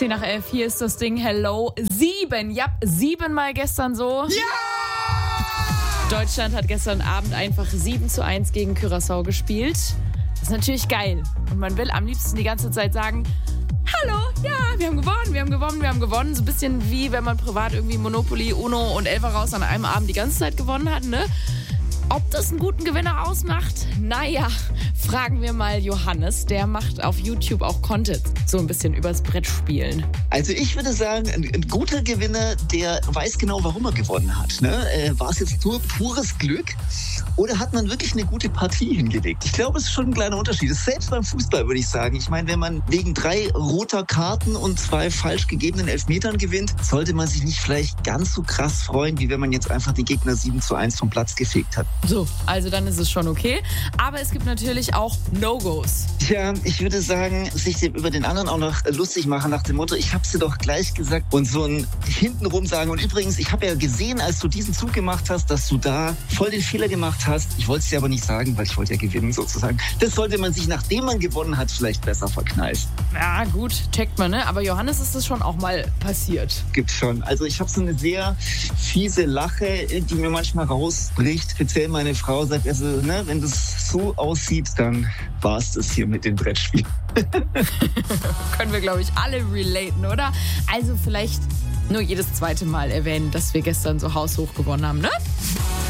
10:11, hier ist das Ding, hello, 7, ja, 7-mal gestern so. Ja! Deutschland hat gestern Abend einfach 7:1 gegen Curaçao gespielt. Das ist natürlich geil. Und man will am liebsten die ganze Zeit sagen, hallo, ja, wir haben gewonnen, wir haben gewonnen, wir haben gewonnen. So ein bisschen wie, wenn man privat irgendwie Monopoly, Uno und Elfer raus an einem Abend die ganze Zeit gewonnen hat, ne? Ob das einen guten Gewinner ausmacht? Naja, fragen wir mal Johannes. Der macht auf YouTube auch Content, so ein bisschen übers Brettspielen. Also ich würde sagen, ein guter Gewinner, der weiß genau, warum er gewonnen hat. Ne? War es jetzt nur pures Glück oder hat man wirklich eine gute Partie hingelegt? Ich glaube, es ist schon ein kleiner Unterschied. Das ist selbst beim Fußball, würde ich sagen. Ich meine, wenn man wegen 3 roter Karten und 2 falsch gegebenen Elfmetern gewinnt, sollte man sich nicht vielleicht ganz so krass freuen, wie wenn man jetzt einfach den Gegner 7:1 vom Platz gefegt hat. So, also dann ist es schon okay. Aber es gibt natürlich auch No-Gos. Tja, ich würde sagen, sich über den anderen auch noch lustig machen nach dem Motto, ich hab's dir doch gleich gesagt und so ein hintenrum sagen. Und übrigens, ich habe ja gesehen, als du diesen Zug gemacht hast, dass du da voll den Fehler gemacht hast. Ich wollte es dir aber nicht sagen, weil ich wollte ja gewinnen sozusagen. Das sollte man sich, nachdem man gewonnen hat, vielleicht besser verkneifen. Ja gut, checkt man, ne? Aber Johannes ist das schon auch mal passiert. Gibt's schon. Also ich habe so eine sehr fiese Lache, die mir manchmal rausbricht. Speziell meine Frau sagt, also, ne, wenn das so aussieht, dann war es das hier mit dem Brettspiel. Können wir, glaube ich, alle relaten, oder? Also vielleicht nur jedes zweite Mal erwähnen, dass wir gestern so haushoch gewonnen haben, ne?